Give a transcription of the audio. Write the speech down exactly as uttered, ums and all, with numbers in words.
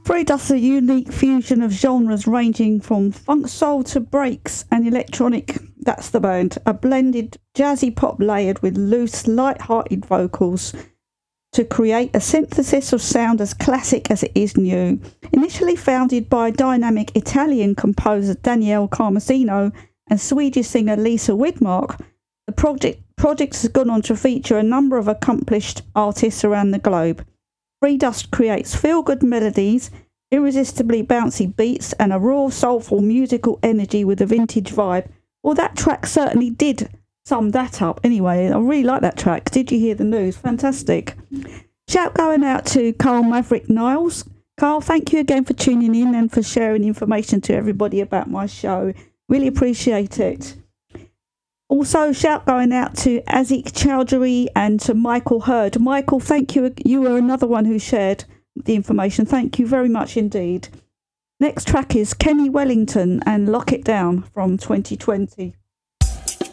Free Dust's a unique fusion of genres ranging from funk soul to breaks and electronic. That's the band. A blended jazzy pop layered with loose, light-hearted vocals to create a synthesis of sound as classic as it is new. Initially founded by dynamic Italian composer Daniele Carmesino and Swedish singer Lisa Widmark, the project, project has gone on to feature a number of accomplished artists around the globe. Free Dust creates feel-good melodies, irresistibly bouncy beats, and a raw, soulful musical energy with a vintage vibe. Well, that track certainly did sum that up. Anyway, I really like that track. Did you hear the news? Fantastic. Shout going out to Carl Maverick Niles. Carl, thank you again for tuning in and for sharing information to everybody about my show. Really appreciate it. Also, shout going out to Azik Chowdhury and to Michael Hurd. Michael, thank you. You were another one who shared the information. Thank you very much indeed. Next track is Kenny Wellington and Lock It Down from twenty twenty.